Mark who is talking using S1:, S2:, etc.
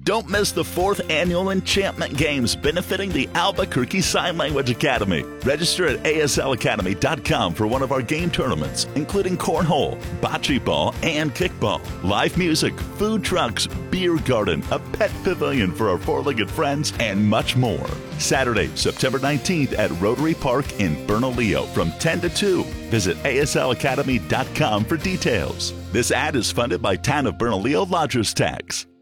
S1: Don't miss the 4th Annual Enchantment Games benefiting the Albuquerque Sign Language Academy. Register at aslacademy.com for one of our game tournaments, including cornhole, bocce ball, and kickball, live music, food trucks, beer garden, a pet pavilion for our four-legged friends, and much more. Saturday, September 19th at Rotary Park in Bernalillo from 10 to 2. Visit aslacademy.com for details. This ad is funded by Town of Bernalillo Lodgers Tax.